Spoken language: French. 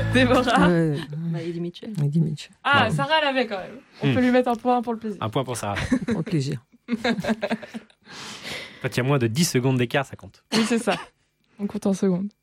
Déborah. Eddie Mitchell. Eddie Mitchell. Ah, Sarah l'avait quand même. On peut lui mettre un point pour le plaisir. Un point pour Sarah. Pour le plaisir. Quand il y a moins de 10 secondes d'écart, ça compte. Oui, c'est ça. On compte en secondes.